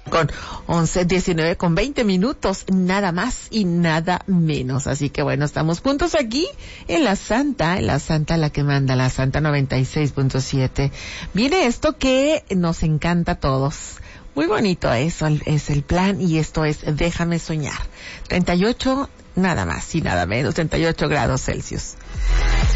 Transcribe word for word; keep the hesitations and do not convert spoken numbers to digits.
con once, diecinueve con veinte minutos, nada más y nada menos. Así que bueno, estamos juntos aquí en la Santa, en la Santa la que manda, la Santa noventa y seis punto siete. Viene esto que nos encanta a todos. Muy bonito eso, es el plan, y esto es Déjame Soñar. treinta y ocho, nada más y nada menos, treinta y ocho grados Celsius.